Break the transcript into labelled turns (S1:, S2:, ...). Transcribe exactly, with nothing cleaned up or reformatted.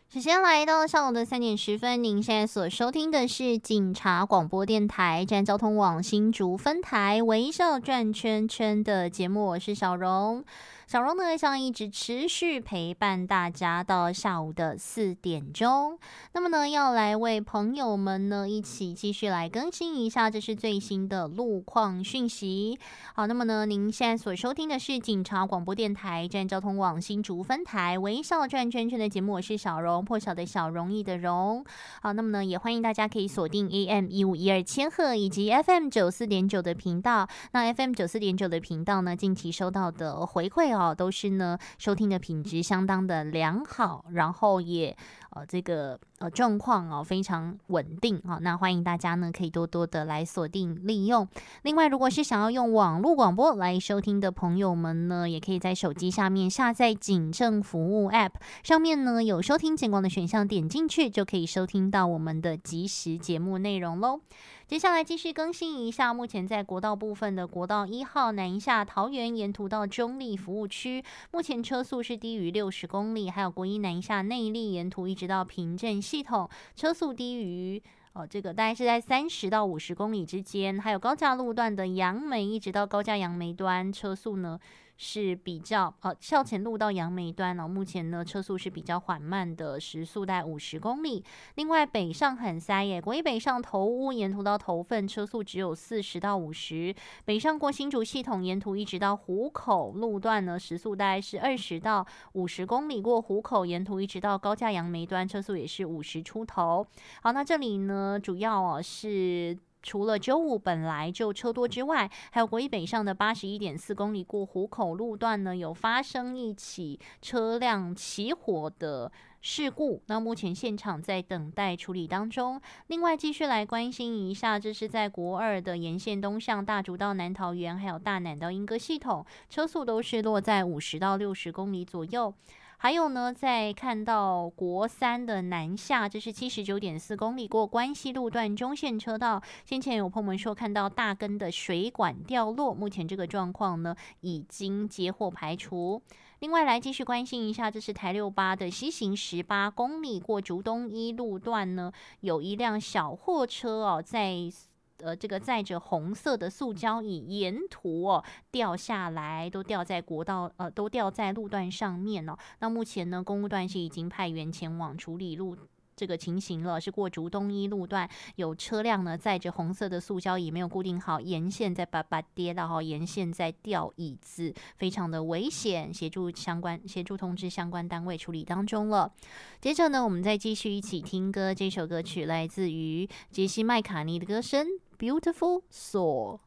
S1: 时间来到上午的三点十分，您现在所收听的是警察广播电台站交通网新竹分台微笑转圈圈的节目，我是小荣。小荣呢将一直持续陪伴大家到下午的四点钟。那么呢，要来为朋友们呢一起继续来更新一下，这是最新的路况讯息。好，那么呢，您现在所收听的是警察广播电台站交通网新竹分台微笑转圈圈的节目，我是小荣，破晓的小容易的容。好，那么呢，也欢迎大家可以锁定 A M 一五一二千赫以及 F M 九四点九的频道。那 F M 九四点九的频道呢，近期收到的回馈哦，都是呢收听的品质相当的良好，然后也呃这个呃状况哦非常稳定啊、哦。那欢迎大家呢可以多多的来锁定利用。另外，如果是想要用网络广播来收听的朋友们呢，也可以在手机下面下载警政服务 App， 上面呢有收听警广的选项，点进去就可以收听到我们的即时节目内容咯。接下来继续更新一下，目前在国道部分的国道一号南下桃园沿途到中立服务区，目前车速是低于六十公里，还有国一南下内壢沿途一直到平镇系统，车速低于哦，这个大概是在三十到五十公里之间，还有高架路段的杨梅一直到高架杨梅端，车速呢是比较呃校前路到杨梅端哦，目前呢车速是比较缓慢的，时速在五十公里。另外北上很塞耶，国一北上头屋沿途到头份，车速只有四十到五十。北上过新竹系统沿途一直到湖口路段呢，时速大概是二十到五十公里，过湖口沿途一直到高架杨梅端，车速也是五十出头。好，那这里呢主要哦是除了九五本来就车多之外，还有国一北上的八十一点四公里过湖口路段呢，有发生一起车辆起火的事故，那目前现场在等待处理当中。另外继续来关心一下，这是在国二的沿线东向大竹到南桃园，还有大南到莺歌系统，车速都是落在五十到六十公里左右。还有呢，在看到国三的南下，这是七十九点四公里过关西路段中线车道，先前有朋友们说看到大根的水管掉落，目前这个状况呢已经接获排除。另外来继续关心一下，这是台六八的西行十八公里过竹东一路段呢，有一辆小货车哦在呃，这个载着红色的塑胶椅沿途哦掉下来，都掉在国道呃，都掉在路段上面哦。那目前呢，公务段是已经派员前往处理路这个情形了，是过竹东一路段有车辆呢载着红色的塑胶椅没有固定好，沿线在叭叭跌到哈，沿线在掉椅子，非常的危险，协助相关协助通知相关单位处理当中了。接着呢，我们再继续一起听歌，这首歌曲来自于杰西麦卡尼的歌声。Beautiful Soul。